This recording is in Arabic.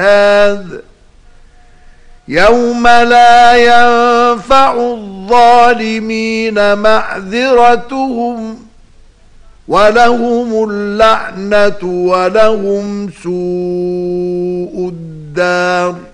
يوم لا ينفع الظالمين معذرتهم ولهم اللعنة ولهم سوء الدار.